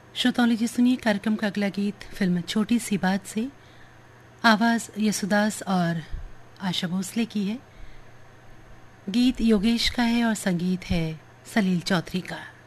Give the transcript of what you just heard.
श्रोताओं जी सुनिए कार्यक्रम का अगला गीत फिल्म छोटी सी बात से। आवाज़ यसुदास और आशा भोसले की है। गीत योगेश का है और संगीत है सलील चौधरी का।